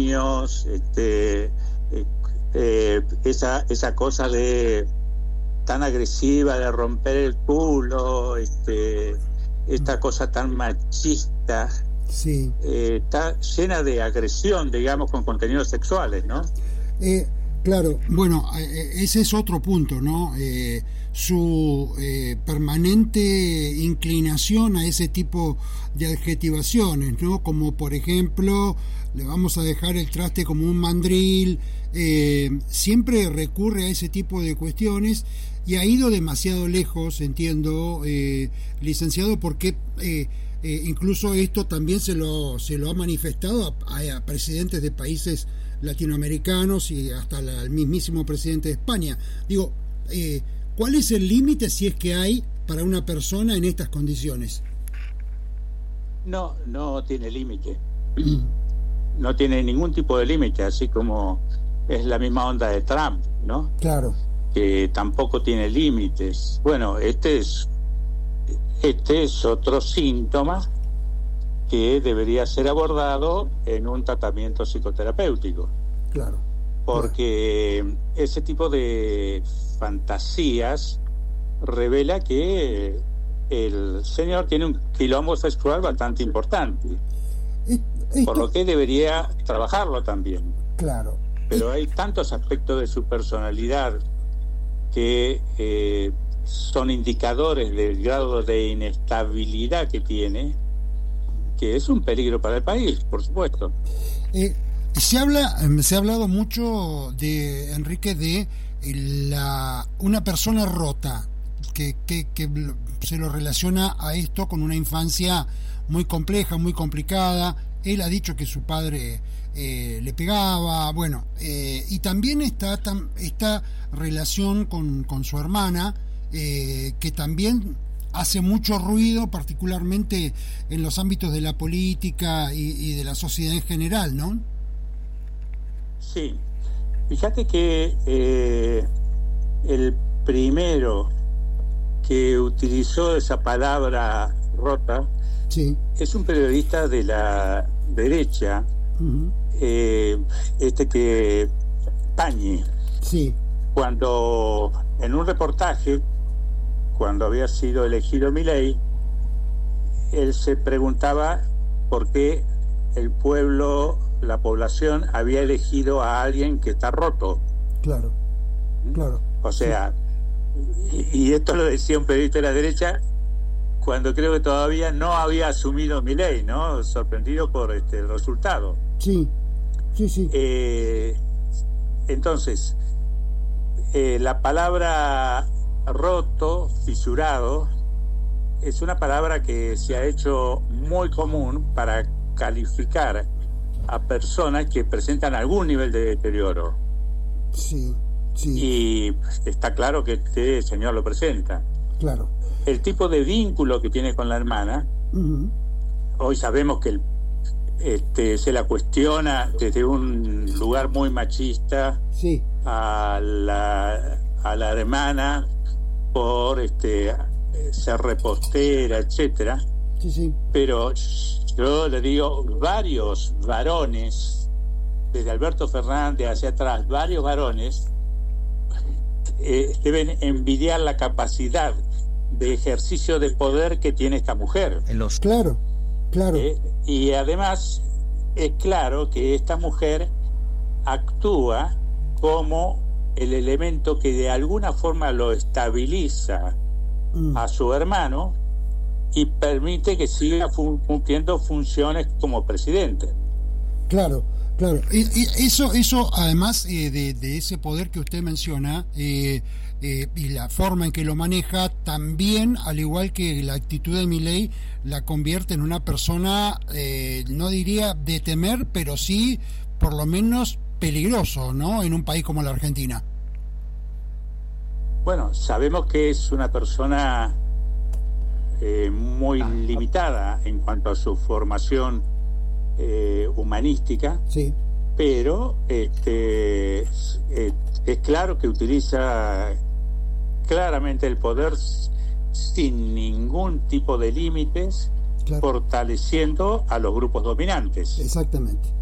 niños, esa cosa de tan agresiva de romper el culo, esta cosa tan machista, sí, está llena de agresión, digamos, con contenidos sexuales, ¿no? Claro, bueno, ese es otro punto, ¿no? Su permanente inclinación a ese tipo de adjetivaciones, ¿no? Como por ejemplo, le vamos a dejar el traste como un mandril, siempre recurre a ese tipo de cuestiones y ha ido demasiado lejos, entiendo, licenciado, porque incluso esto también se lo ha manifestado a presidentes de países latinoamericanos y hasta el mismísimo presidente de España. Digo, ¿cuál es el límite, si es que hay, para una persona en estas condiciones? No tiene límite. No tiene ningún tipo de límite, así como es la misma onda de Trump, ¿no? Claro. Que tampoco tiene límites. Bueno, este es otro síntoma que debería ser abordado en un tratamiento psicoterapéutico. Claro. Porque ese tipo de fantasías revela que el señor tiene un quilombo sexual bastante importante, por lo que debería trabajarlo también. Claro. Pero hay tantos aspectos de su personalidad que son indicadores del grado de inestabilidad que tiene, que es un peligro para el país, por supuesto. Se ha hablado mucho de Enrique de una persona rota, que se lo relaciona a esto con una infancia muy compleja, muy complicada. Él ha dicho que su padre le pegaba, bueno, y también está esta relación con su hermana, que también hace mucho ruido, particularmente en los ámbitos de la política y de la sociedad en general, ¿no? Sí, fíjate que el primero que utilizó esa palabra rota, sí, es un periodista de la derecha, uh-huh, que Pañi, sí, cuando en un reportaje, cuando había sido elegido Milei, él se preguntaba por qué el pueblo, la población, había elegido a alguien que está roto. Claro, claro. O sea, y esto lo decía un periodista de la derecha cuando creo que todavía no había asumido Milei, ¿no? Sorprendido por el resultado. Sí, sí, sí. Entonces, la palabra roto, fisurado, es una palabra que se ha hecho muy común para calificar a personas que presentan algún nivel de deterioro. Sí, sí. Y está claro que este señor lo presenta. Claro. El tipo de vínculo que tiene con la hermana, uh-huh, hoy sabemos que se la cuestiona desde un lugar muy machista, sí, a la hermana por ser repostera, etcétera. Sí, sí. Pero yo le digo, varios varones, desde Alberto Fernández hacia atrás, varios varones deben envidiar la capacidad de ejercicio de poder que tiene esta mujer. Claro, claro. Y además es claro que esta mujer actúa como el elemento que de alguna forma lo estabiliza a su hermano y permite que siga cumpliendo funciones como presidente. Claro, claro. Y eso además de ese poder que usted menciona, y la forma en que lo maneja, también, al igual que la actitud de Milei, la convierte en una persona, no diría de temer, pero sí, por lo menos, peligroso, ¿no?, en un país como la Argentina. Bueno, sabemos que es una persona muy limitada en cuanto a su formación humanística, sí, pero es claro que utiliza claramente el poder sin ningún tipo de límites, claro, fortaleciendo a los grupos dominantes. Exactamente.